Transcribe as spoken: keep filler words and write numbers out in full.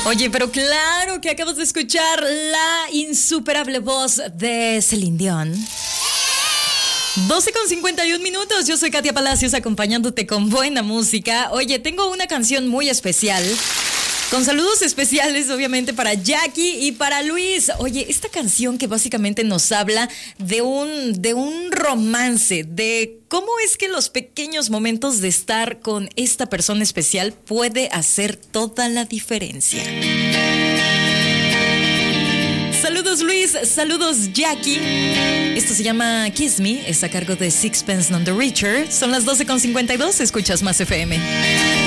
Oye, pero claro que acabas de escuchar la insuperable voz de Celine Dion. doce con cincuenta y un minutos, yo soy Katia Palacios acompañándote con buena música. Oye, tengo una canción muy especial, con saludos especiales obviamente para Jackie y para Luis. Oye, esta canción que básicamente nos habla de un, de un romance, de cómo es que los pequeños momentos de estar con esta persona especial puede hacer toda la diferencia. Saludos Luis, saludos Jackie. Esto se llama Kiss Me, es a cargo de Sixpence None the Richer. Son las doce con cincuenta y dos, escuchas Más F M.